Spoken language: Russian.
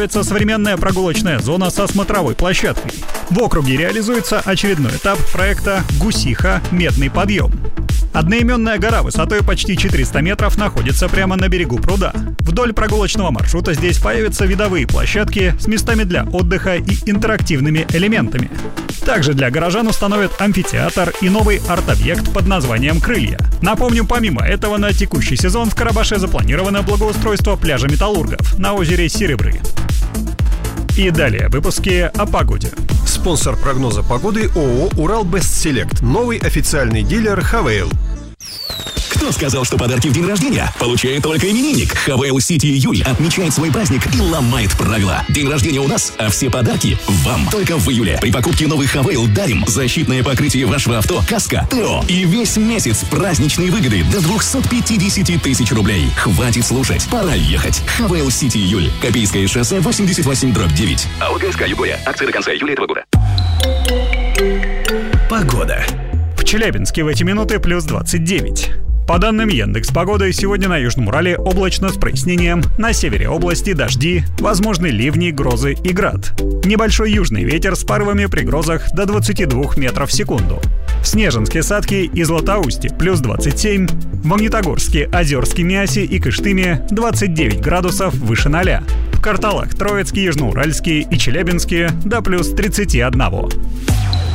строится современная прогулочная зона со смотровой площадкой. В округе реализуется очередной этап проекта «Гусиха. Медный подъем». Одноименная гора высотой почти 400 метров находится прямо на берегу пруда. Вдоль прогулочного маршрута здесь появятся видовые площадки с местами для отдыха и интерактивными элементами. Также для горожан установят амфитеатр и новый арт-объект под названием «Крылья». Напомню, помимо этого на текущий сезон в Карабаше запланировано благоустройство пляжа Металлургов на озере Серебры. И далее выпуски о погоде. Спонсор прогноза погоды ООО «Урал Бест Селект». Новый официальный дилер «Хавейл». Кто сказал, что подарки в день рождения получает только именинник? Хавейл Сити Июль отмечает свой праздник и ломает правила. День рождения у нас, а все подарки вам. Только в июле. При покупке новых Хавейл дарим защитное покрытие вашего авто, каска, ТО. И весь месяц праздничные выгоды до 250 тысяч рублей. Хватит слушать, пора ехать. Хавейл Сити Июль. Копейское шоссе 88/9. АОГСК Югория. Акция до конца июля этого года. Погода. В Челябинске в эти минуты плюс 29. По данным Яндекс.Погоды, сегодня на Южном Урале облачно с прояснением, на севере области дожди, возможны ливни, грозы и град. Небольшой южный ветер с порывами при грозах до 22 метров в секунду. В Снежинске, Сатке и Златоусте плюс 27, в Магнитогорске, Озерске, Миасе и Кыштыме 29 градусов выше 0. В Карталах, Троицке, Южноуральске и Челябинске до плюс 31.